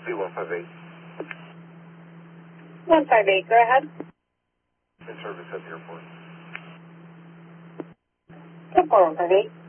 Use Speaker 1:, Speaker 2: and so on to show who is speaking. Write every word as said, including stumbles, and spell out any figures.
Speaker 1: C one five eight.
Speaker 2: one five eight, go ahead.
Speaker 1: In service at the airport.
Speaker 2: ten four one five eight.